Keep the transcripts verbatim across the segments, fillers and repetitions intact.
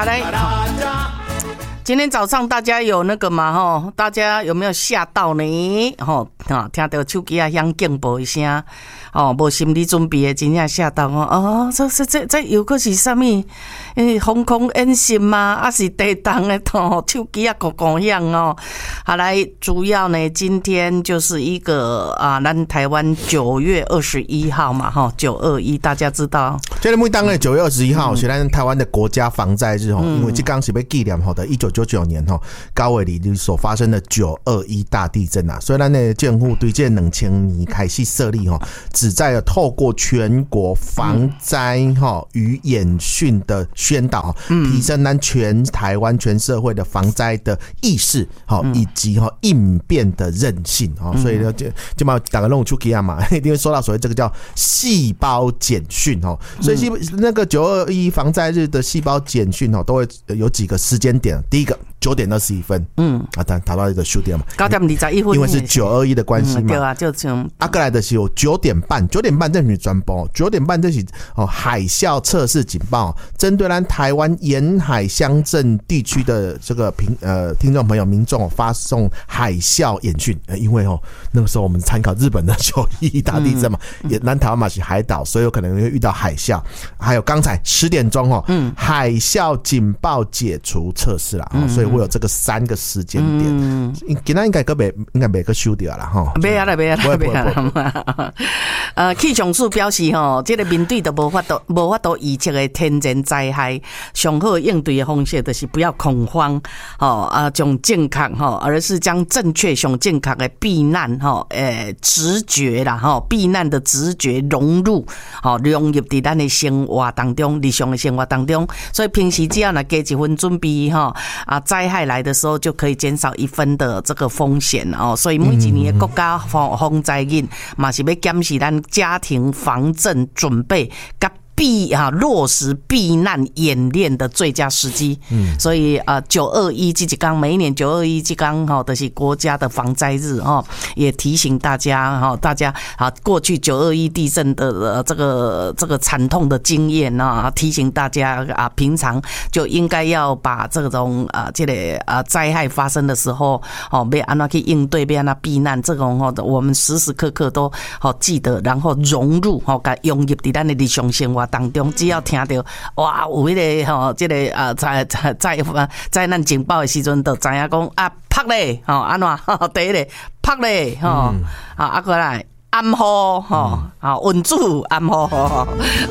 来，今天早上大家有那个嘛吼？大家有没有吓到呢？吼啊，听到手机啊响警报一声，哦，无心理准备的真正吓到哦。哦，这这这这又个是啥物？诶，防空演习吗？还是地动的吼？手机啊，咕咕响哦。好，来，主要呢，今天就是一个啊，咱台湾九月二十一号嘛，哈，九二一，大家知道。 这个每当的九月二十一号是咱台湾的国家防灾日吼，因为这刚是被纪念好的一九九九年吼高纬里所发生的九二一大地震啊，所以咱的政府对这两千年开始设立吼，旨在透过全国防灾吼与演训的宣导，提升咱全台湾全社会的防灾的意识吼，以及吼应变的韧性吼，所以呢，就就嘛大家弄出去啊嘛，一定会说到所谓这个叫细胞简讯吼。所以那个九二一防灾日的细胞简讯哦，都会有几个时间点。第一个九点二十一分，嗯啊，谈谈到一个修点嘛， 九点二十一分， 因为是九二一的关系嘛， 对啊，就像啊，过来的是有九点半，九点半这是转播，九点半这是哦海啸测试警报，针对咱台湾沿海乡镇地区的这个平呃听众朋友民众发送海啸演训，呃，因为哦那个时候我们参考日本的九一一大地震嘛，也南台湾嘛是海岛，所以有可能会遇到海啸。还有刚才十点钟哦，嗯，海啸警报解除测试啦，嗯，所以会有这个三个时间点。嗯，今天应该个没应该没个修掉了哈， 没啊啦，没啊啦，没啊啦。呃，气象署表示吼，这个面对的无法度无法度预测的天然灾害，上好应对的方式就是不要恐慌，吼啊，将健康吼，而是将正确上健康的避难吼，诶，直觉啦吼，避难的直觉融入，吼融入伫咱的生活当中，日常的生活当中，所以平时只要呢加一分准备哈啊，灾害来的时候就可以减少一分的这个风险哦。所以每一年的国家防防灾日嘛是要检视咱家庭防震准备甲避啊落实避难演练的最佳时机，嗯，所以啊九二一这几天每一年九二一这天哈都是国家的防灾日哈，也提醒大家哈，大家啊过去九二一地震的呃这个这个惨痛的经验啊，提醒大家啊平常就应该要把这种啊这个啊灾害发生的时候哦要安怎去应对，要安怎避难，这种哦我们时时刻刻都好记得，然后融入哈，甲融入伫咱的日常生活当中，只要听到哇有迄个吼，这个啊在在在灾难警报的时阵，就知影讲啊拍咧吼，安怎第一个拍咧吼，啊啊过来暗号吼，啊稳住暗号吼，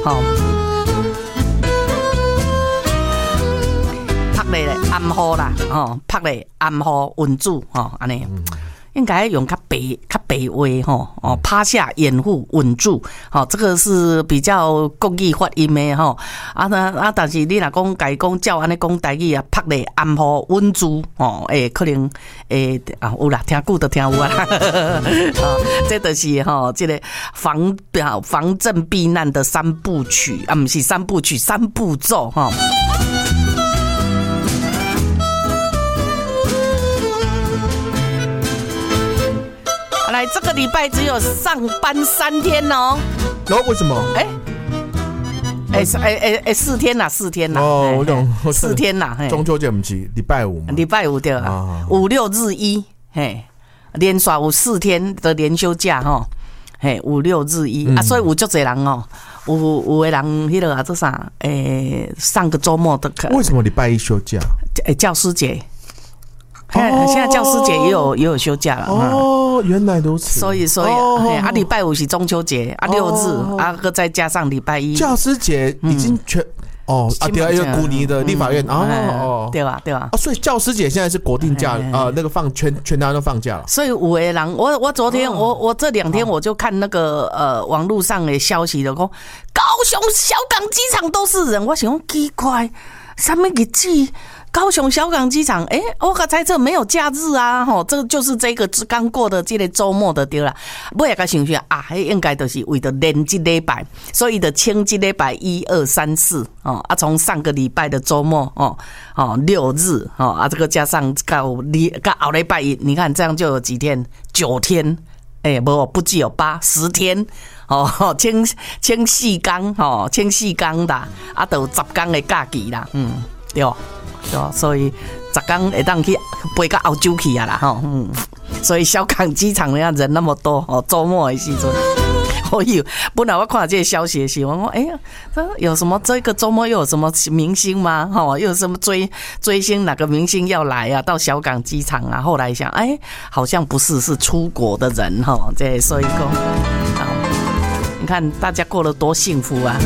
拍咧暗号啦，吼拍咧暗号稳住吼，安尼。应该用较白、较白话吼哦，趴下掩护稳住，好，这个是比较国语发音的吼啊那啊，但是你若讲家讲照安尼讲台语啊，拍咧暗号稳住哦，诶，可能诶啊有啦，听久就听有啊，啊，这就是吼这个防防震避难的三部曲啊，不是三部曲，三步骤哈。来，这个礼拜只有上班三天哦。 哦，为什么？ 哎、欸，哎哎哎哎，四天啦，四天啦。 哦，我懂， 四天啦。 中秋节不是礼拜五吗？ 礼拜五对啊，五六日一，嘿，连续有四天的连休假哈，嘿，五六日一、嗯、啊，所以有足侪人哦，有有的人迄个啊，做啥？诶、欸，上个周末都可。 为什么礼拜一休假？ 诶、欸，教师节。哦、现在教师节也有也有休假了哦，原来如此。 所以所以、哦、啊，礼拜五是中秋节啊，六日、哦、啊，再加上礼拜一， 教师节已经全、嗯、哦啊，对啊，因为古尼的立法院、嗯、哦哦， 对吧对吧？ 啊，所以教师节现在是国定假啊、呃，那个放全全台湾都放假了。 所以有的人，我我昨天、哦、我我这两天我就看那个呃网络上的消息了，讲高雄小港机场都是人，我想说奇怪，什么日子？高雄小港机场，哎、欸，我刚猜测没有假日啊，吼，这个就是这个刚过的这个周末的对啦。我也个想想啊，应该都是为了连这礼拜，所以的清这礼拜一二三四哦啊，从上个礼拜的周末哦哦六日哦啊，这个加上到礼到后礼拜一，你看这样就有几天，九天，哎、欸，不不只有八十天。哦，清清四天，哦，清四天啦，啊，都有十天的假期啦，嗯。 对对，所以十天会当去飞到澳洲去啊啦吼，嗯，所以小港机场人人那么多哦，周末的时阵。我有，本来我看这个消息的时候，我说哎呀，有什么这个周末又有什么明星吗？哈，又有什么追追星哪个明星要来啊？到小港机场啊？后来想，哎，好像不是，是出国的人哈。这所以说，好，你看大家过得多幸福啊！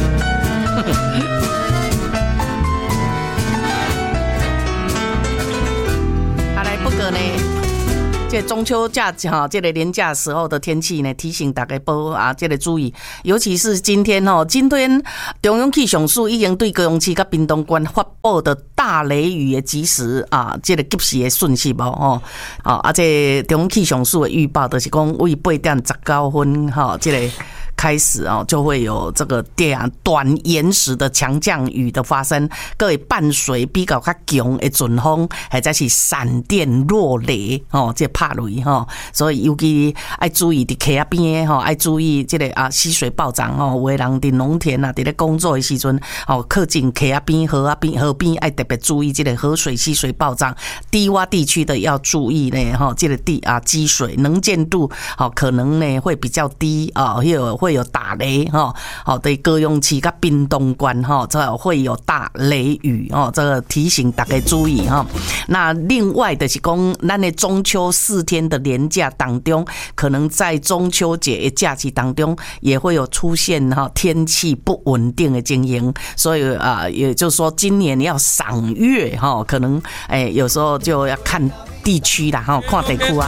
好来，不过呢。这中秋假哈，这个连假时候的天气呢，提醒大家要啊，这个注意，尤其是今天哦，今天中央气象署已经对高雄市跟屏东县发布的大雷雨的及时啊，这个及时的讯息无哦，啊，而且中央气象署的预报就是讲，为八点十九分哈，这个。开始哦，就会有这个短短延时的强降雨的发生，各位伴随比较较强的阵风，或者是闪电落雷哦，这拍雷哈，所以尤其爱注意伫溪仔边吼，爱注意这个啊溪水暴涨哦，有的人伫农田啊，伫咧工作的时阵哦，靠近溪仔边、河啊边、河边爱特别注意这个河水、溪水暴涨，低洼地区的要注意呢哈，这个地啊积水能见度好可能呢会比较低啊，有会有打雷哈，好对高雄市跟屏东县哈，这会有大雷雨哦，这个提醒大家注意哈。那另外的是讲，咱的中秋四天的连假当中，可能在中秋节的假期当中，也会有出现哈天气不稳定的情形，所以啊，也就是说今年要赏月哈，可能哎有时候就要看地区啦哈，看地区啊。